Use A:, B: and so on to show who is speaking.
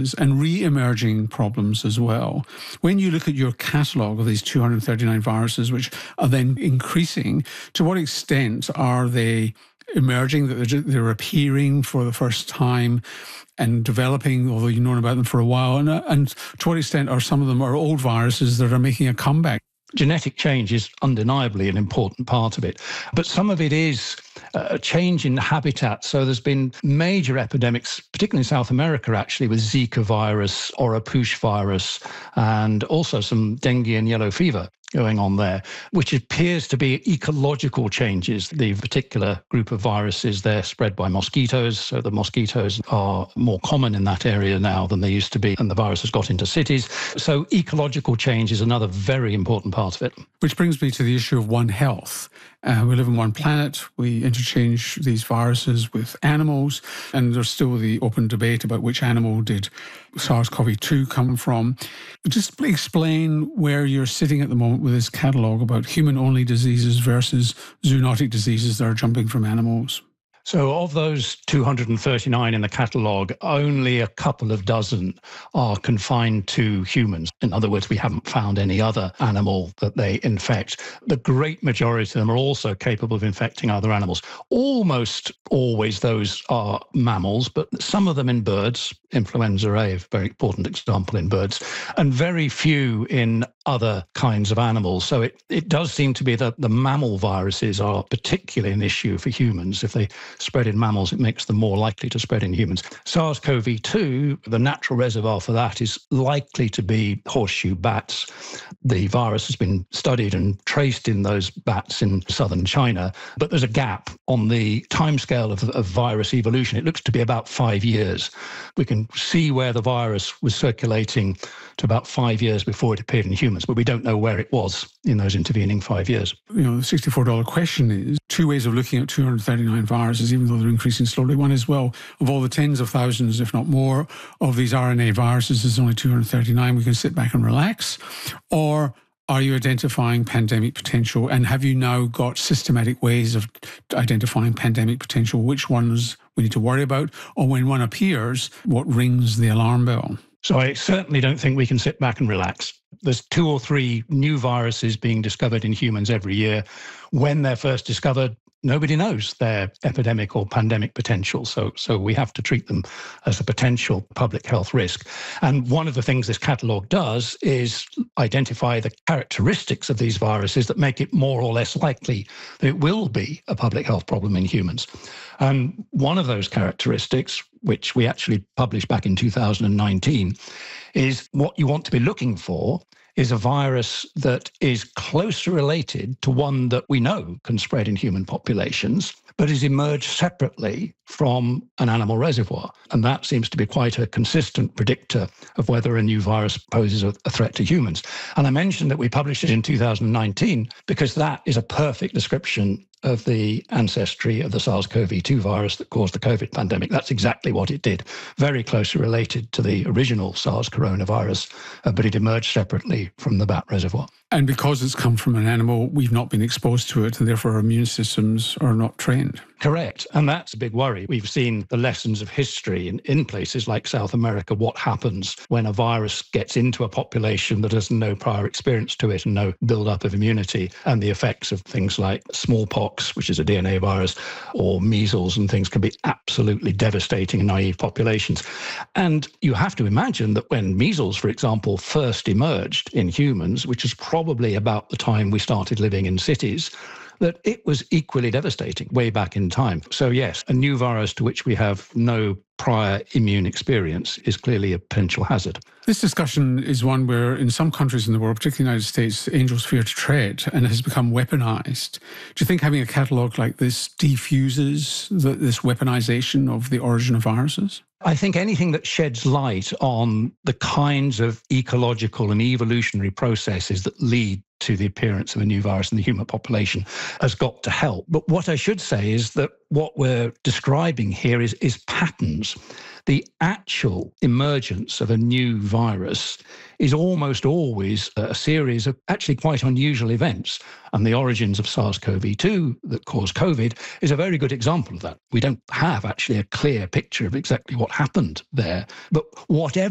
A: viruses and re-emerging problems as well. When you look at your catalogue of these 239 viruses, which are then increasing, to what extent are they emerging, that they're appearing for the first time and developing, although you've known about them for a while? And to what extent are some of them old viruses that are making a comeback?
B: Genetic change is undeniably an important part of it, but some of it is a change in habitat. So there's been major epidemics, particularly in South America, actually, with Zika virus, Oropouche virus, and also some dengue and yellow fever going on there, which appears to be ecological changes. The particular group of viruses, they're spread by mosquitoes, so the mosquitoes are more common in that area now than they used to be, and the virus has got into cities. So ecological change is another very important part of it.
A: Which brings me to the issue of One Health. We live on one planet, we interchange these viruses with animals, and there's still the open debate about which animal did SARS-CoV-2 come from. Just explain where you're sitting at the moment with this catalogue about human-only diseases versus zoonotic diseases that are jumping from animals.
B: So of those 239 in the catalogue, only a couple of dozen are confined to humans. In other words, we haven't found any other animal that they infect. The great majority of them are also capable of infecting other animals. Almost always those are mammals, but some of them in birds. Influenza A, a very important example in birds, and very few in other kinds of animals. So it does seem to be that the mammal viruses are particularly an issue for humans. If they spread in mammals, it makes them more likely to spread in humans. SARS-CoV-2, the natural reservoir for that is likely to be horseshoe bats. The virus has been studied and traced in those bats in southern China, but there's a gap on the timescale of virus evolution. It looks to be about 5 years. We can see where the virus was circulating to about 5 years before it appeared in humans, but we don't know where it was in those intervening 5 years.
A: The $64 question is two ways of looking at 239 viruses, even though they're increasing slowly. One is, well, of all the tens of thousands, if not more, of these RNA viruses, there's only 239. We can sit back and relax. Or are you identifying pandemic potential? And have you now got systematic ways of identifying pandemic potential? Which ones we need to worry about? Or when one appears, what rings the alarm bell?
B: So I certainly don't think we can sit back and relax. There's 2 or 3 new viruses being discovered in humans every year. When they're first discovered, nobody knows their epidemic or pandemic potential. So we have to treat them as a potential public health risk. And one of the things this catalogue does is identify the characteristics of these viruses that make it more or less likely that it will be a public health problem in humans. And one of those characteristics, which we actually published back in 2019, is what you want to be looking for is a virus that is closely related to one that we know can spread in human populations, but has emerged separately from an animal reservoir. And that seems to be quite a consistent predictor of whether a new virus poses a threat to humans. And I mentioned that we published it in 2019 because that is a perfect description of the ancestry of the SARS-CoV-2 virus that caused the COVID pandemic. That's exactly what it did. Very closely related to the original SARS coronavirus, but it emerged separately from the bat reservoir.
A: And because it's come from an animal, we've not been exposed to it, and therefore our immune systems are not trained.
B: Correct. And that's a big worry. We've seen the lessons of history in places like South America, what happens when a virus gets into a population that has no prior experience to it and no build-up of immunity, and the effects of things like smallpox, which is a DNA virus, or measles and things can be absolutely devastating in naive populations. And you have to imagine that when measles, for example, first emerged in humans, which is probably about the time we started living in cities, that it was equally devastating way back in time. So yes, a new virus to which we have no prior immune experience is clearly a potential hazard.
A: This discussion is one where in some countries in the world, particularly the United States, angels fear to tread and has become weaponized. Do you think having a catalogue like this defuses this weaponization of the origin of viruses?
B: I think anything that sheds light on the kinds of ecological and evolutionary processes that lead to the appearance of a new virus in the human population has got to help. But what I should say is that what we're describing here is patterns. The actual emergence of a new virus is almost always a series of actually quite unusual events. And the origins of SARS-CoV-2 that caused COVID is a very good example of that. We don't have actually a clear picture of exactly what happened there. But whatever